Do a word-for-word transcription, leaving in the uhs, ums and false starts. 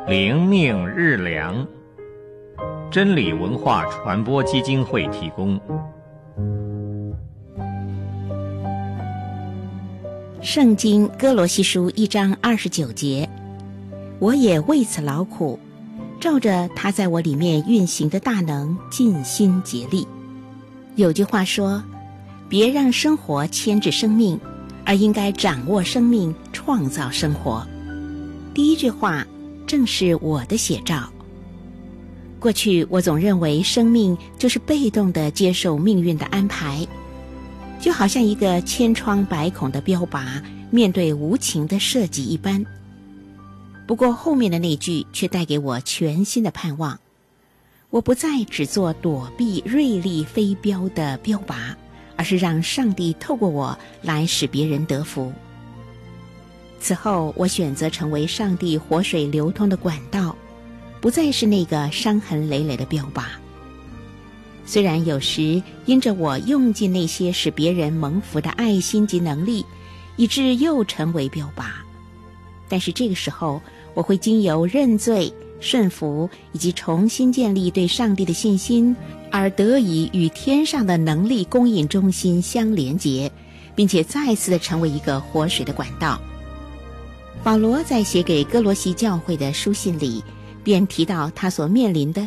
灵命日粮，真理文化传播基金会提供。 圣经哥罗西书一章二十九节，我也为此劳苦，照着他在我里面运行的大能，尽心竭力。有句话说，别让生活牵制生命，而应该掌握生命，创造生活。第一句话正是我的写照。过去我总认为生命就是被动地接受命运的安排，就好像一个千疮百孔的标靶面对无情的射击一般。不过后面的那句却带给我全新的盼望，我不再只做躲避锐利飞镖的标靶，而是让上帝透过我来使别人得福。此后我选择成为上帝活水流通的管道，不再是那个伤痕累累的标靶。虽然有时因着我用尽那些使别人蒙福的爱心及能力，以致又成为标靶，但是这个时候我会经由认罪、顺服以及重新建立对上帝的信心，而得以与天上的能力供应中心相连结，并且再次的成为一个活水的管道。保罗在写给哥罗西教会的书信里，便提到他所面临的